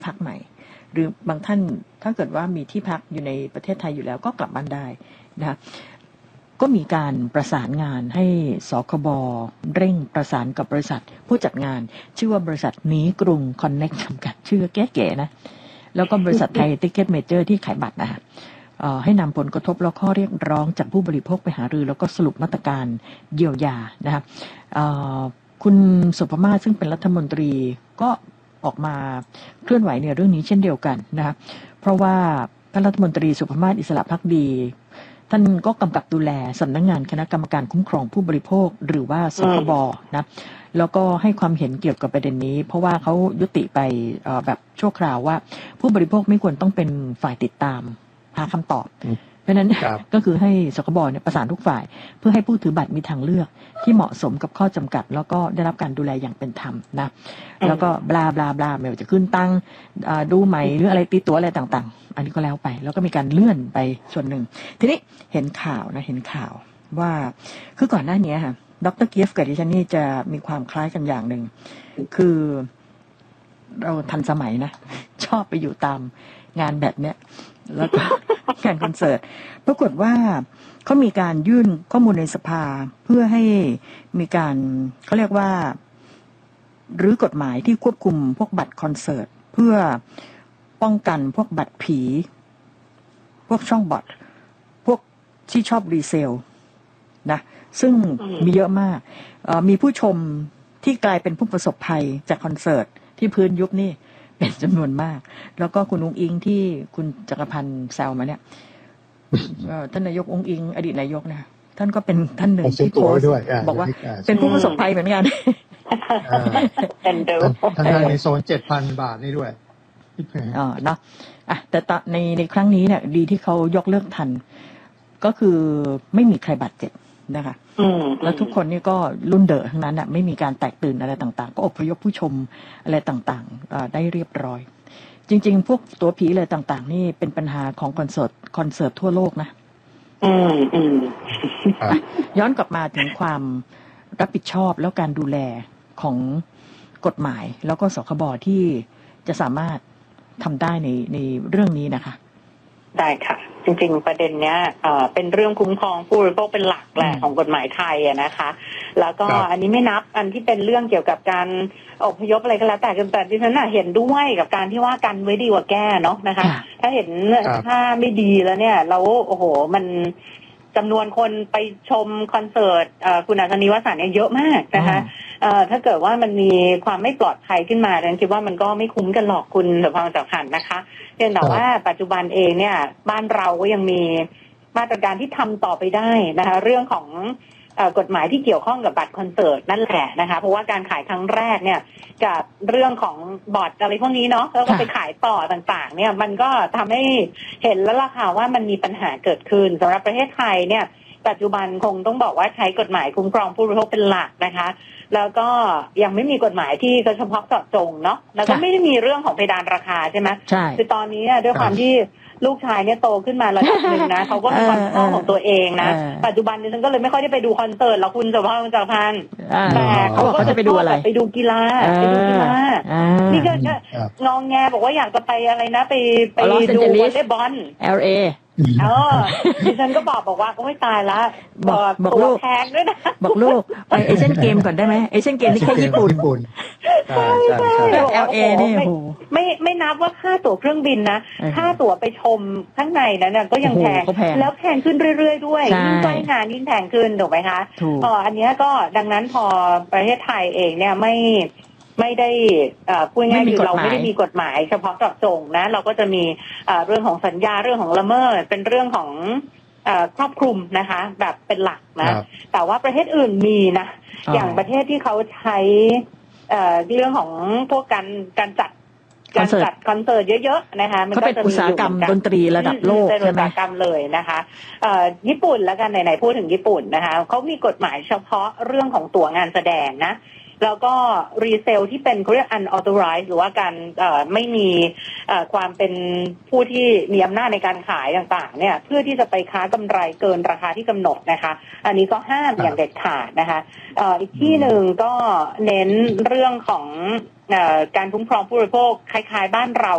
พักใหม่หรือบางท่านถ้าเกิดว่ามีที่พักอยู่ในประเทศไทยอยู่แล้วก็กลับบ้านได้นะคะก็มีการประสานงานให้สคบเร่งประสานกับบริษัทผู้จัดงานชื่อว่าบริษัทนี้กรุงคอนเน็กจำกัดชื่อแก๋ๆนะแล้วก็บริษัทไทยติ๊กเก็ตเมเจอร์ที่ขายบัตรนะคะให้นำผลกระทบและข้อเรียกร้องจากผู้บริโภคไปหารือแล้วก็สรุปมาตรการเยียวยานะคะคุณสุภมาศซึ่งเป็นรัฐมนตรีก็ออกมาเคลื่อนไหวในเรื่องนี้เช่นเดียวกันนะคะเพราะว่าท่านรัฐมนตรีสุภมาศอิสระภักดีท่านก็กำกับดูแลสำนักงานคณะกรรมการคุ้มครองผู้บริโภคหรือว่าสคบนะแล้วก็ให้ความเห็นเกี่ยวกับประเด็นนี้เพราะว่าเขายุติไปแบบชั่วคราวว่าผู้บริโภคไม่ควรต้องเป็นฝ่ายติดตามหาคำตอบเพราะนั้นก็คือให้สคบเนี่ยประสานทุกฝ่ายเพื่อให้ผู้ถือบัตรมีทางเลือกที่เหมาะสมกับข้อจำกัดแล้วก็ได้รับการดูแลอย่างเป็นธรรมนะแล้วก็บลาบลาบลาไม่ว่าจะขึ้นตั้งดูใหม่หรืออะไรตีตัวอะไรต่างๆอันนี้ก็แล้วไปแล้วก็มีการเลื่อนไปส่วนหนึ่งทีนี้เห็นข่าวว่าคือก่อนหน้านี้ค่ะดร.เกียฟกับดิฉันนี่จะมีความคล้ายกันอย่างหนึ่งคือเราทันสมัยนะชอบไปอยู่ตามงานแบบเนี้ยแล้วก็งานคอนเสิร์ตปรากฏว่าเขามีการยื่นข้อมูลในสภาเพื่อให้มีการเขาเรียกว่ารื้อกฎหมายที่ควบคุมพวกบัตรคอนเสิร์ตเพื่อป้องกันพวกบัตรผีพวกช่องบอทพวกที่ชอบรีเซลนะซึ่งมีเยอะมากมีผู้ชมที่กลายเป็นผู้ประสบภัยจากคอนเสิร์ตที่พื้นยุบนี่เป็นจำนวนมากแล้วก็คุณอุ๊งอิงที่คุณจักรพันธ์แซวมาเนี่ยท่านนายกอุ๊งอิงอดีตนายกนะท่านก็เป็นท่านหนึ่งที่โพสต์บอกว่าเป็นผู้ประสบภัยเหมือนกันท่านในโซน 7,000 บาทนี่ด้วยเนาะแต่ในครั้งนี้เนี่ยดีที่เขายกเลิกทันก็คือไม่มีใครบาดเจ็บนะคะแล้วทุกคนนี่ก็รุ่นเดอะทั้งนั้นไม่มีการแตกตื่นอะไรต่างๆก็อพยพผู้ชมอะไรต่างๆได้เรียบร้อยจริงๆพวกตัวผีอะไรต่างๆนี่เป็นปัญหาของคอนเสิร์ตทั่วโลกนะย้อนกลับมาถึงความรับผิดชอบแล้วการดูแลของกฎหมายแล้วก็สคบที่จะสามารถทำได้ในเรื่องนี้นะคะได้ค่ะจริงๆประเด็นเนี้ยเป็นเรื่องคุ้มครองผู้บริโภคเป็นหลักแหละของกฎหมายไทยนะคะแล้วก็อันนี้ไม่นับอันที่เป็นเรื่องเกี่ยวกับการอพยพอะไรก็แล้วแต่ดิฉันเห็นด้วยกับการที่ว่ากันไว้ดีกว่าแก้เนาะนะคะถ้าเห็นถ้าไม่ดีแล้วเนี่ยแล้วโอ้โหมันจำนวนคนไปชมคอนเสิร์ตคุณอัศนีวสันต์เนี่ยเยอะมากนะคะถ้าเกิดว่ามันมีความไม่ปลอดภัยขึ้นมาฉันคิดว่ามันก็ไม่คุ้มกันหรอกคุณสุภาพจักรพันธ์นะคะเพียงแต่ว่าปัจจุบันเองเนี่ยบ้านเราก็ยังมีมาตรการที่ทำต่อไปได้นะคะเรื่องของกฎหมายที่เกี่ยวข้องกับบัตรคอนเสิร์ตนั่นแหละนะคะเพราะว่าการขายครั้งแรกเนี่ยกับเรื่องของบอทอะไรพวกนี้เนาะแล้วก็ไปขายต่อต่างๆเนี่ยมันก็ทำให้เห็นแล้วล่ะค่ะว่ามันมีปัญหาเกิดขึ้นสำหรับประเทศไทยเนี่ยปัจจุบันคงต้องบอกว่าใช้กฎหมายคุ้มครองผู้บริโภคเป็นหลักนะคะแล้วก็ยังไม่มีกฎหมายที่เฉพาะเจาะจงเนาะแล้วก็ไม่ได้มีเรื่องของเพดานราคาใช่ไหมใช่คือตอนนี้ด้วยความที่ลูกชายเนี่ยโตขึ้นมาระดับหนึ่งนะเขาก็มีความชอบของตัวเองนะปัจจุบันนี้ฉันก็เลยไม่ค่อยได้ไปดูคอนเสิร์ตแล้วคุณสุภาพจักรพันธ์แต่เขาก็จะไปดูอะไรไปดูกีฬานี่ก็งองแงบอกว่าอยากจะไปอะไรนะไปดูวอลเลย์บอล LA ดิฉันก็บอกว่าโอ้ยตายละบอกลูกแพงด้วยนะบอกลูกไปเอเชียนเกมก่อนได้ไหมเอเชียนเกมนี่แค่ญี่ปุ่นใช่ LA นี่โหไม่นับว่าค่าตั๋วเครื่องบินนะค่าตั๋วไปชมข้างในนั้นก็ยังแพงแล้วแพงขึ้นเรื่อยๆด้วยยิ่งใกล้งานยิ่งแพงขึ้นถูกไหมคะอันนี้ก็ดังนั้นพอประเทศไทยเองเนี่ยไม่ได้พูดง่ายๆคือเราไม่ได้มีกฎหมายเฉพาะเจาะจงนะเราก็จะมีเรื่องของสัญญาเรื่องของละเมิดเป็นเรื่องของครอบคลุมนะคะแบบเป็นหลักนะแต่ว่าประเทศอื่นมีนะอย่างประเทศที่เขาใช้เรื่องของพวกการจัดคอนเสิร์ตเยอะๆนะคะมันก็เป็นอุตสาหกรรมดนตรีระดับโลกใช่ไหมอุตสาหกรรมเลยนะคะญี่ปุ่นแล้วกันไหนๆพูดถึงญี่ปุ่นนะคะเขามีกฎหมายเฉพาะเรื่องของตั๋วงานแสดงนะแล้วก็รีเซลที่เป็นเขาเรียก unauthorized หรือว่าการไม่มีความเป็นผู้ที่มีอำนาจในการขายต่างๆเนี่ยเพื่อที่จะไปค้ากำไรเกินราคาที่กำหนดนะคะอันนี้ก็ห้ามอย่างเด็ดขาดนะคะอีกที่หนึ่งก็เน้นเรื่องของการคุ้มครองผู้บริโภคคล้ายๆบ้านเรา